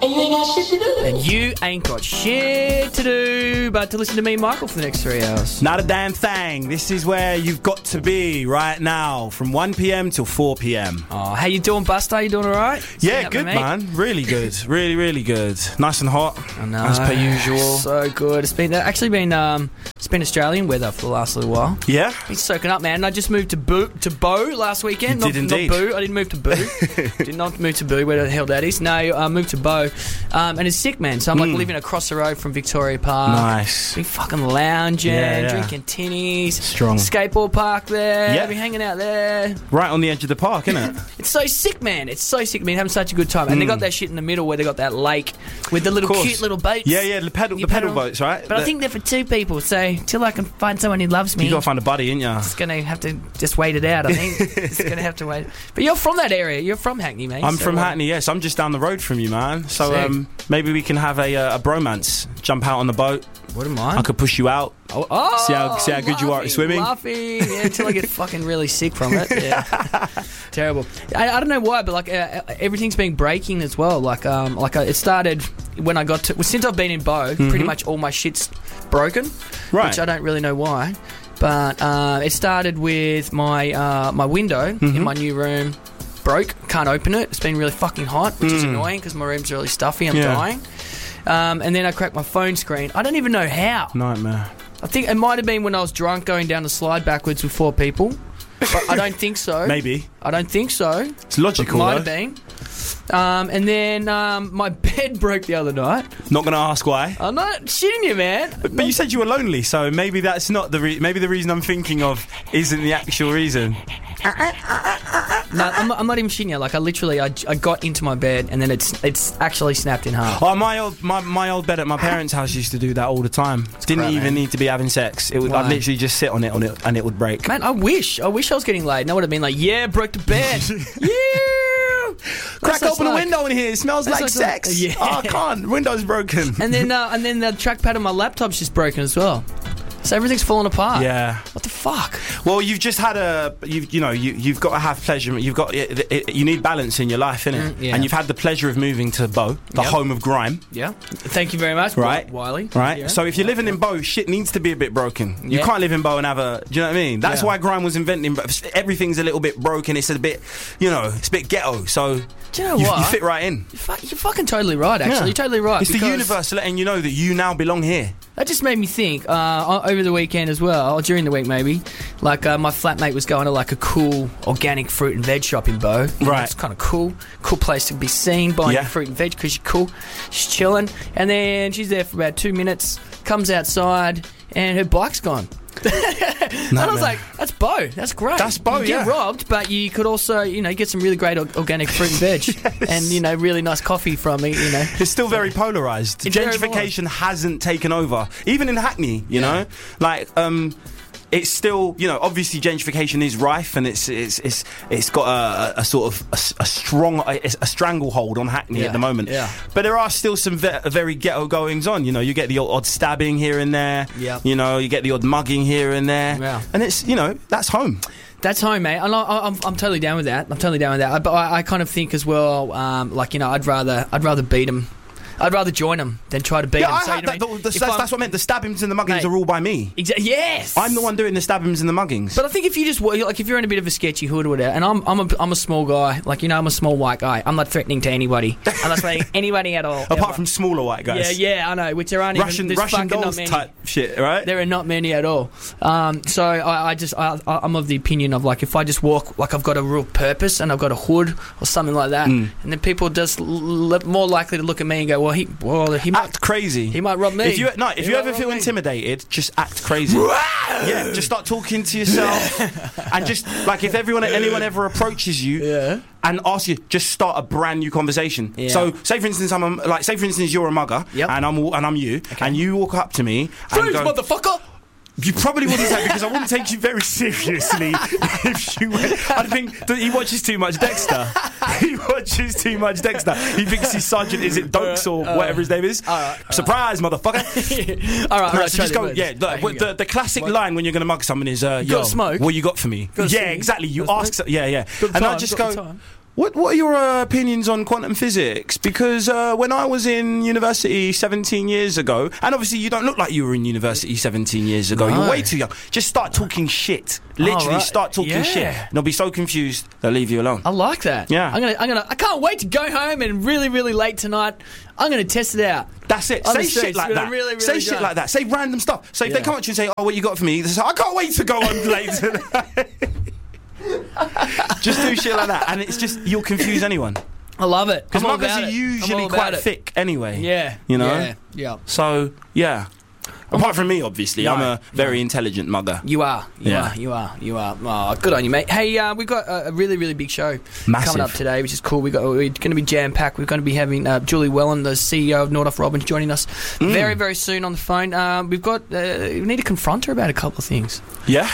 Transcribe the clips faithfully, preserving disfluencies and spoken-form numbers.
And you ain't got shit to do. And you ain't got shit to do but to listen to me, Michael, for the next three hours. Not a damn thing. This is where you've got to be right now, from one p.m. till four p.m. Oh, how you doing, Buster? You doing all right? Yeah, good, man. Really good. Really, really good. Nice and hot, I know. as per usual. So good. It's been actually been um, it's been Australian weather for the last little while. Yeah? Been soaking up, man. And I just moved to Boo to Bow last weekend. You not, did indeed. Not Boo. I didn't move to Boo. Did not move to Boo. Where the hell that is? No, I moved to Bow. Um, and it's sick, man. So I'm like Mm. living across the road from Victoria Park. Nice. Been fucking lounging, Yeah, yeah. drinking tinnies. Strong. Skateboard park there. Yeah. Been hanging out there. Right on the edge of the park, isn't it? It's so sick, man. It's so sick. Been having such a good time. And they got that shit in the middle where they got that lake with the little Course. cute little boats. Yeah, yeah, the pedal, You the pedal pedal. boats, right? But I The- think they're for two people, so till I can find someone who loves me, you gotta find a buddy, ain't ya? it's gonna have to just wait it out. I think it's gonna have to wait. But you're from that area. You're from Hackney, mate. I'm so from what- Hackney, yes. I'm just down the road from you, man. So Sick. um, maybe we can have a, uh, a bromance. Jump out on the boat. What am I? I could push you out. Oh, oh, See how- see how good you are at laughing, swimming? Laughing, yeah, until I get fucking really sick from it. Yeah, terrible. I, I don't know why, but like uh, everything's been breaking as well. Like, um, like uh, it started when I got to well, since I've been in Bow. Pretty much all my shit's broken, Right. which I don't really know why. But uh, it started with my uh, my window Mm-hmm. in my new room broke. Can't open it. It's been really fucking hot, which is Mm. annoying because my room's really stuffy. I'm Yeah. dying. Um, and then I cracked my phone screen. I don't even know how. Nightmare. I think it might have been when I was drunk going down the slide backwards with four people. But I don't think so. Maybe. I don't think so. It's logical, Might though. have been. Um, and then um, my bed broke the other night. Not gonna ask why. I'm not shitting you, man. But you said you were lonely, so maybe that's not the re- maybe the reason I'm thinking of isn't the actual reason. No, I'm not, I'm not even shitting you. Like I literally, I, I got into my bed and then it's it's actually snapped in half. Oh, my old my, my old bed at my parents' house used to do that all the time. Didn't crap, even man. need to be having sex. It would I'd Why? literally just sit on it on it and it would break. Man, I wish, I wish I was getting laid. And I would have been like, yeah, broke the bed. Yeah. Crack That's open a like- window in here. It smells That's like like- sex. yeah. Oh, I can't. The window's broken. And then uh, and then the trackpad on my laptop's just broken as well. So everything's falling apart. Yeah. What the fuck? Well, you've just had a, you've, you know, you, you've got to have pleasure. You've got, it, it, you need balance in your life, innit? Mm, yeah. And you've had the pleasure of moving to Bow, the Yep. home of grime, Yeah. Thank you very much, right? Wiley. Right. Yeah. So if you're living in Bow, shit needs to be a bit broken. You Yeah. can't live in Bow and have a, do you know what I mean? That's Yeah. why grime was invented. But everything's a little bit broken. It's a bit, you know, it's a bit ghetto. So Do you know you, what? you fit right in. You're, fu- you're fucking totally right, actually. Yeah. You're totally right. It's the because universe letting you know that you now belong here. That just made me think, uh, over the weekend as well, or during the week maybe, like uh, my flatmate was going to like a cool organic fruit and veg shop in Bow. Right. It's kind of cool. Cool place to be seen, buying Yeah. fruit and veg because she's cool. She's chilling. And then she's there for about two minutes, comes outside, and her bike's gone. And I was like, that's Bow. That's great. That's Bow, You get yeah. robbed, but you could also, you know, get some really great or- organic fruit and veg. Yes. And, you know, really nice coffee from me, you know. It's still very polarised. It's very Gentrification hasn't taken over. Even in Hackney, you know? Like, um... it's still, you know, obviously gentrification is rife and it's it's it's it's got a, a sort of a, a strong a, a stranglehold on Hackney Yeah, at the moment. yeah. But there are still some ve- very ghetto goings on. You know, you get the odd stabbing here and there. Yeah. You know, you get the odd mugging here and there. Yeah. And it's, you know, that's home. That's home, mate. I'm, I'm, I'm totally down with that. I'm totally down with that. I, but I, I kind of think as well, um, like, you know, I'd rather I'd rather beat them. I'd rather join them than try to beat Yeah, them. I So, have you know that, what I mean? the, the, If that's, I'm- that's what I meant. The stabbings and the muggings Mate. are all by me. Exa- yes, I'm the one doing the stabbings and the muggings. But I think if you just like if you're in a bit of a sketchy hood or whatever, and I'm I'm a, I'm a small guy, like, you know, I'm a small white guy. I'm not threatening to anybody. I'm not threatening anybody at all. Apart ever. from smaller white guys. yeah, yeah, I know. Which there aren't Russian, even there's Russian fucking dolls not many. type shit, right? There are not many at all. Um, so I, I just I, I- I'm of the opinion of like if I just walk like I've got a real purpose and I've got a hood or something like that, Mm. and then people are just l- l- more likely to look at me and go, well, he well he might Act crazy. he might rob me. If you no, if He you might ever rob feel me. intimidated, just act crazy. Yeah, just start talking to yourself, and just like if everyone, anyone ever approaches you, Yeah. and asks you, just start a brand new conversation. Yeah. So, say for instance, I'm a, like, say for instance, you're a mugger, Yep. and I'm and I'm you, and you walk up to me and Freeze, go, motherfucker! you probably wouldn't say, because I wouldn't take you very seriously if you went. I think that he watches too much Dexter. He watches too much Dexter. He thinks he's Sergeant, is it Dokes or Uh, uh, whatever his name is? all right, all Surprise, motherfucker. all right, all No, right. so just try go, this. yeah, Right, look, here we the, the classic What? line when you're going to mug someone is, uh, got yo, smoke? what you got for me? Got yeah, smoke? exactly. You Got ask, smoke? so, yeah, yeah. Got And I time? just Got go, time? What What are your uh, opinions on quantum physics? Because uh, when I was in university seventeen years ago, and obviously you don't look like you were in university seventeen years ago. No. You're way too young. Just start talking shit. Literally, Oh, right. start talking Yeah. shit, and they'll be so confused they'll leave you alone. I like that. Yeah. I'm gonna. I'm gonna. I can't wait to go home and really, really late tonight. I'm gonna test it out. That's it. On Say the shit streets, like really, that. really, really say shit drunk. like that. Say random stuff. So if they Yeah. come up to you and say, "Oh, what you got for me?" They say, "I can't wait to go on late tonight." Just do shit like that, and it's just you'll confuse anyone. I love it. Because I'm all muggers about are it. I'm usually all quite about it. thick anyway. Yeah. You know? Yeah. Yeah. So, yeah. Apart from me, obviously. No, I'm a very no. intelligent mugger. You are. You Yeah. are. You are. You are. Oh, good on you, mate. Hey, uh, we've got a, a really, really big show Massive. coming up today, which is cool. We got we're going to be jam packed. We're going to be having uh, Julie Wellen, the C E O of Nordoff Robbins, joining us Mm. very, very soon on the phone. Uh, we've got uh, we need to confront her about a couple of things. Yeah?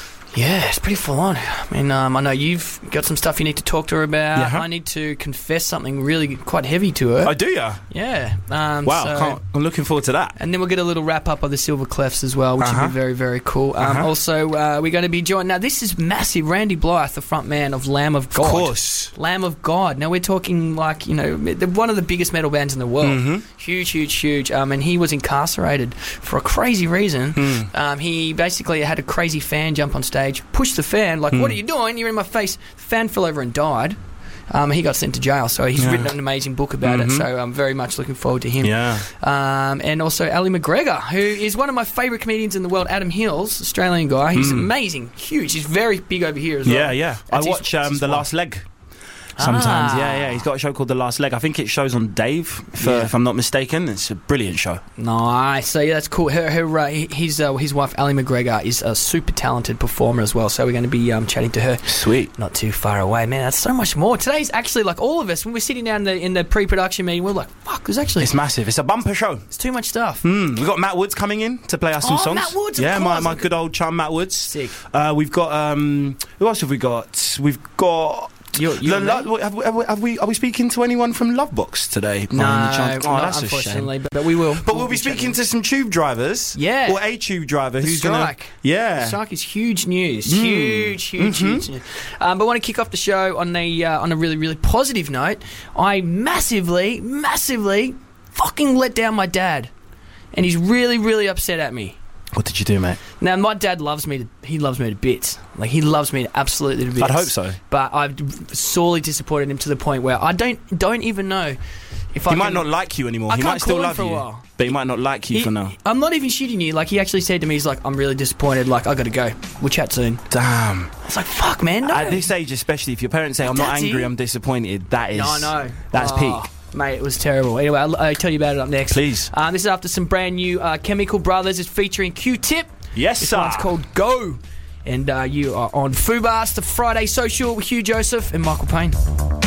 Yeah, it's pretty full on. I mean, um, I know you've got some stuff you need to talk to her about. Yeah. I need to confess something really quite heavy to her. Oh, do ya? Yeah. Um, Wow, so- can't, I'm looking forward to that. And then we'll get a little wrap up of the Silver Clefs as well, which Uh-huh. will be very, very cool. Um, Uh-huh. Also, uh, we're going to be joined. Now, this is massive. Randy Blythe, the front man of Lamb of God. Of course. Lamb of God. Now, we're talking like, you know, they're one of the biggest metal bands in the world. Mhm. Huge, huge, huge. Um, and he was incarcerated for a crazy reason. Mm. Um, he basically had a crazy fan jump on stage, push the fan, like, Mm. what are you doing? You're in my face. The fan fell over and died. Um, he got sent to jail, so he's Yeah. written an amazing book about Mhm. it. So I'm very much looking forward to him. Yeah. Um, and also Ali McGregor, who is one of my favourite comedians in the world. Adam Hills, Australian guy. He's Mm. amazing, huge. He's very big over here as well. Yeah, yeah. I That's his- watch that's um, his The wife. Last Leg. Sometimes, Ah. yeah, yeah. He's got a show called The Last Leg. I think it shows on Dave, for, Yeah. if I'm not mistaken. It's a brilliant show. Nice. So yeah, that's cool. Her, her, uh, his, uh, his wife Ali McGregor is a super talented performer as well. So we're going to be um, chatting to her. Sweet. Not too far away, man. That's so much more. Today's actually like all of us when we're sitting down in the, in the pre-production meeting. We're like, fuck. There's actually It's massive. It's a bumper show. it's too much stuff. Mm, we've got Matt Woods coming in to play us some Oh, songs. Matt Woods, of yeah, my, course. my good old chum Matt Woods. Sick. Uh, we've got um, who else have we got? We've got. You, you and me? Lo- lo- have, we, have, we, have we? Are we speaking to anyone from Lovebox today? No, By any chance? Oh, not that's a shame. unfortunately, but, but we will. But we'll be speaking to some tube drivers. Yeah. Or a tube driver The who's gonna. strike. Yeah. Strike is huge news. Mm. Huge, huge, Mhm. huge news. Um, but I want to kick off the show on a uh, on a really, really positive note. I massively, massively fucking let down my dad, and he's really, really upset at me. What did you do, mate? Now, my dad loves me. To, he loves me to bits. Like he loves me to absolutely to bits. I'd hope so. But I've sorely disappointed him to the point where I don't don't even know if I He might can- not like you anymore. I he can't might still call him love for a you, while. but he might not like you He- for now. I'm not even shitting you. Like he actually said to me, he's like, "I'm really disappointed. Like I got to go. We'll chat soon." Damn. It's like, "Fuck, man." No. At this age, especially if your parents say, "I'm not That's angry, it. I'm disappointed," that is. No, I know. That's Oh, peak. Mate, it was terrible. Anyway, I'll, I'll tell you about it up next. Please. Um, this is after some brand new uh, Chemical Brothers. It's featuring Q-Tip. Yes, This sir. one's called Go. And uh, you are on Fubar. It's the Friday Social with Hugh Joseph and Michael Payne.